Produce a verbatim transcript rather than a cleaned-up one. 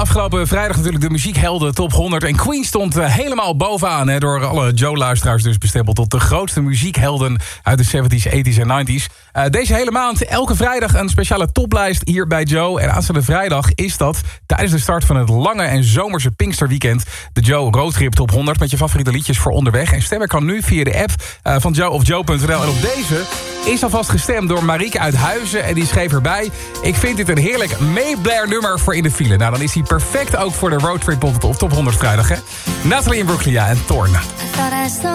afgelopen vrijdag natuurlijk de muziekhelden top honderd. En Queen stond uh, helemaal bovenaan. Hè, door alle Joe-luisteraars dus bestempeld tot de grootste muziekhelden uit de zeventies, tachtiger en negentiger. Uh, deze hele maand, elke vrijdag een speciale toplijst hier bij Joe. En aanstaande vrijdag is dat tijdens de start van het lange en zomerse Pinksterweekend de Joe Roadtrip top honderd met je favoriete liedjes voor onderweg. En stemmen kan nu via de app uh, van Joe of Joe punt n l. En op deze is alvast gestemd door Marieke uit Huizen. En die schreef erbij: ik vind dit een heerlijk meeblair nummer voor in de file. Nou, dan is hij perfect ook voor de roadtrip op top honderd vrijdag, hè? Nathalie Imbruglia en Thorn.